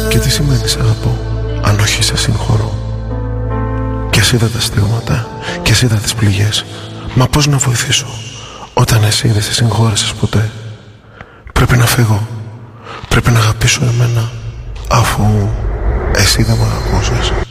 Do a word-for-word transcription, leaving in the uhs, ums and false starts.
Και τι σημαίνει σ' αγαπώ, αν όχι σε συγχωρώ? Κι ας είδα τα στίγματα, κι ας είδα τις πληγές, μα πώς να βοηθήσω όταν εσύ δεν σε συγχώρεσες ποτέ? Πρέπει να φύγω, πρέπει να αγαπήσω εμένα, αφού εσύ δεν μ' αγαπούσες.